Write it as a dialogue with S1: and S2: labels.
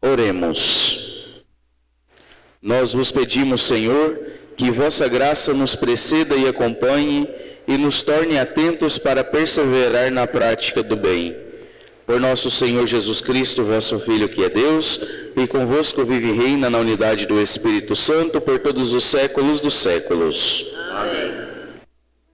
S1: Oremos. Nós vos pedimos, Senhor, que vossa graça nos preceda e acompanhe e nos torne atentos para perseverar na prática do bem. Por nosso Senhor Jesus Cristo, vosso Filho, que é Deus, e convosco vive e reina na unidade do Espírito Santo por todos os séculos dos séculos.